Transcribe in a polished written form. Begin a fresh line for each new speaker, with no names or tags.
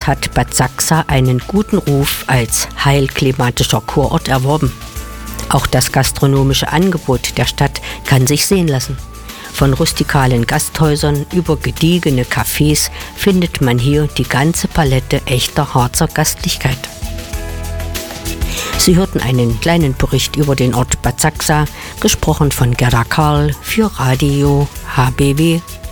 hat Bad Sachsa einen guten Ruf als heilklimatischer Kurort erworben. Auch das gastronomische Angebot der Stadt kann sich sehen lassen. Von rustikalen Gasthäusern über gediegene Cafés findet man hier die ganze Palette echter Harzer Gastlichkeit. Sie hörten einen kleinen Bericht über den Ort Bad Sachsa, gesprochen von Gerda Karl für Radio HBW